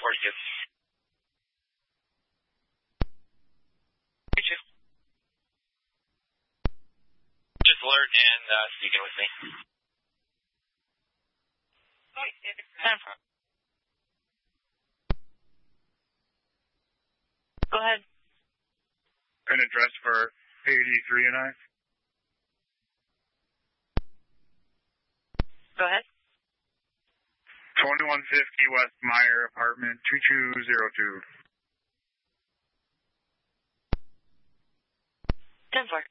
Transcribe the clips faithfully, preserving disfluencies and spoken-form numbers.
forty-two. You too. Just alert and uh, speaking with me. ten four. Go ahead. An address for eighty-three and I. Go ahead. twenty-one fifty West Meyer, apartment two two zero two. ten four.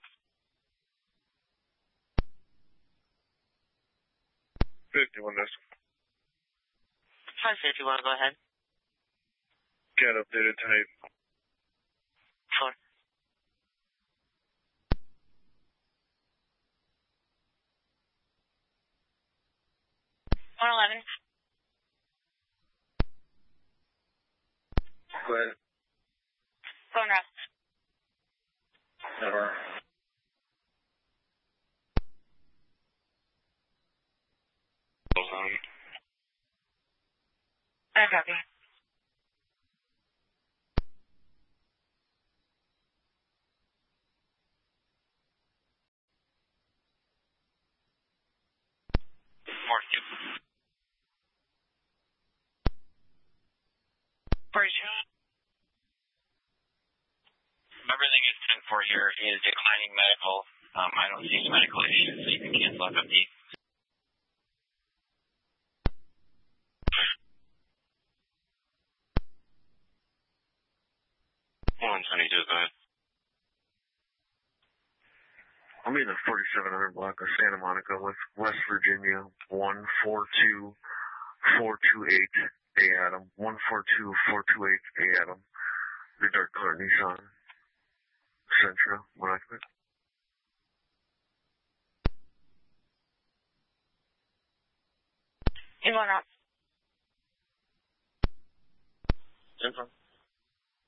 fifty-one this. five fifty-one, go ahead. Get updated tonight. four. one eleven. Go ahead. Phone route. Never. I copy. forty-two. forty-two. Everything is ten four here is declining medical. Um, I don't see any medical issues, so you can cancel F F D. one twenty-two, go ahead. I'm in the forty-seven hundred block of Santa Monica, West, West Virginia, one four two four two eight A Adam, one four two four two eight A Adam, the dark color Nissan Sentra, one occupant. In one out. ten four.